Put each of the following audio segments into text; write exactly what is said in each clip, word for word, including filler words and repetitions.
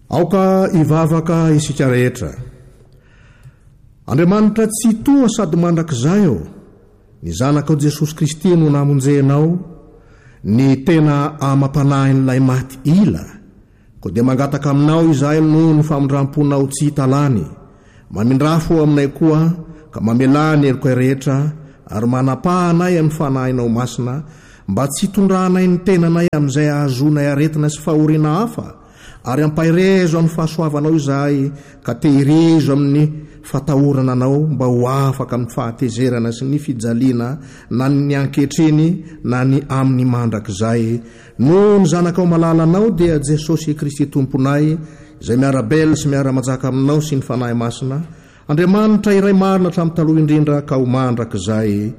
aoka ivavaka isika rehetra. Andriamanitra tsy toa sady mandrakizay ao, ny zanakao Jesosy Kristy no namonjenao, ny tena amam-panahin'ilay maty ila, ko dia mangataka aminao izahay no ny famindramponao tsy hitalany, mamindrafo aminay koa ka mamelany eriko rehetra ary manapahanay amin'ny fanahinao masina, mba tsy tondrahanay ny tenanay amin'izay ahazonay aretina sy fahoriana hafa, ary ampairezo amin'ny fahasoavanao izahay ka tehirizo amin'ny fatahorana anao mba ho afaka amin'ny fahatezerana sy ny fijaliana na ny ankehitriny na ny amin'ny mandrakizay. No ny zanakao malalanao dia Jesosy Kristy tomponay, izay miarabela sy miara-majaka aminao sy ny fanahy masina, Andriamanitra iray marina hatramin'ny taloha indrindra ka ho mandrakizay.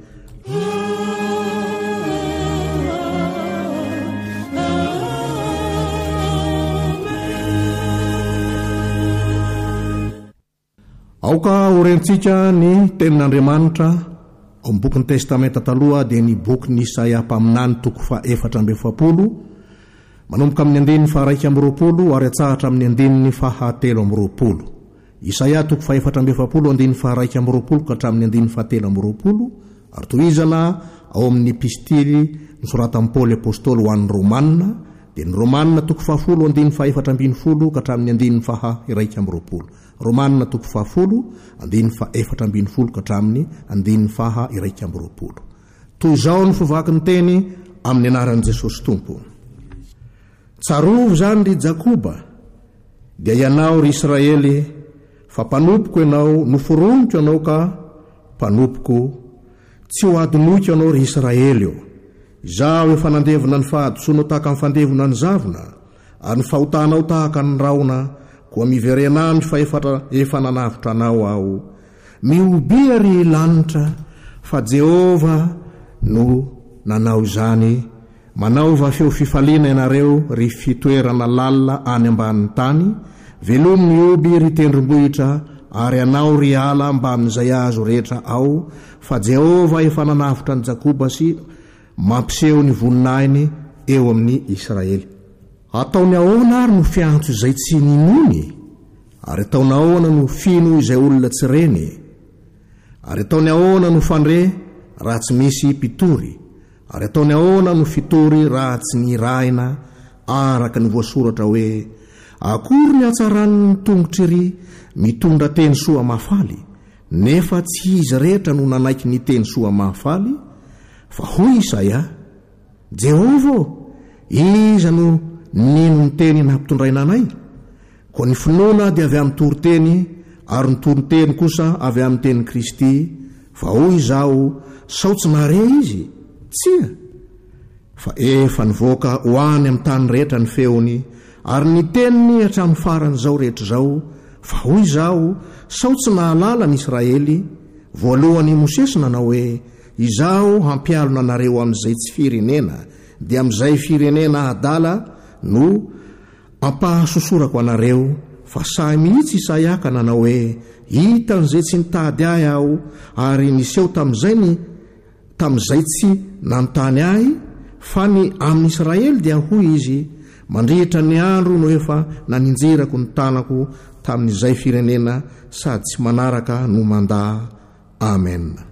Aoka orentsika ny tenin'Andriamanitra ao amin'ny bokin'ny testamenta taloha dia ny bokin'ny Isaia mpaminany toko fa efatra amby efapolo manomboka amin'ny andininy fa raika amby roapolo ary atsahatra amin'ny andininy fa hatelo amby roapolo. Isaia toko fa efatra amby efapolo andininy fa raika amby roapolo ka hatramin'ny andininy fa telo amby roapolo, ary tohizana ao amin'ny epistily nosoratan'i Paoly apôstôly ho an'ny Romanina, dia ny Romanina toko fahafolo andininy fa efatra ambin'ny folo ka hatramin'ny andininy fa raika amby roapolo. Romanina toko fahafolo andininy fa efatra ambin'ny folo ka hatramin'ny andininy fa iraika amby roapolo. Toy izao ny fivaky ny teny amin'ny anaran'i Jesosy Tompo. Tsarovo zany ry Jakoba, dia ianao ry Israely, fa mpanompoka ianao, noforoniko ianao ka mpanompoka, tsy ho adinoiko ianao ry Israely io. Izaho efa nandevona ny fahadisoanao tahaka ny fandevona ny zavona, ary ny fahotanao tahaka ny raona, koa miverenany fa efa nanavitra anao aho. Miobia ry lanitra, fa Jehova no nanao izany. Manaova feo fifaliana ianareo ry fitoerana lalina any ambanin'ny tany, velomy mioby ry tendrombohitra, ary anao ry ala mba amin'izay azo rehetra ao, fa Jehova efa nanavitra ny Jakoba sy mampiseho ny voninahiny eo amin'ny Israely. Ataony ahoana ary no fiantso izay tsy ninony, ary ataony ahoana no fino izay olona tsy reny, ary ataony ahoana no fandre raha tsy misy mpitory, ary ataony ahoana no fitory raha tsy nirahina, araka ny voasoratra hoe akory ny hatsarany ny tongotry ry mitondra teny soa mahafaly, nefa tsy izy rehetra no nanaiky ny teny soa mahafaly, fa hoy Isaia, Jehova iza no nino ny teny nampitondraina anay, ko ny finoana dia avy amin'ny toriteny, ary ny toriteny kosa avy amin'ny teny Kristy. Fa hoy izao, sao tsy nare izy? Tsia, fa efa nivoaka ho any amin'ny tany rehetra ny feony, ary ny teniny hatramin'ny farany zao rehetra zao. Fa hoy izao, sao tsy nahalala ny Israely? Voalohany Mosesy nanao hoe, izao hampialona anareo amin'izay tsy firenena, dia amin'izay firenena adala no ampahasosorako anareo. Fa sahy mihitsy Isaia ka nanao hoe, hita n'izay tsy nitady ahy aho, ary niseho tamin'izay ny tamin'izay tsy nanontany ahy, fa ny amin'ny Israely dia hoy izy, mandritra ny andro no efa naninjirako ny tanako tamin'izay firenena, sady tsy manaraka no mandaa. Amen.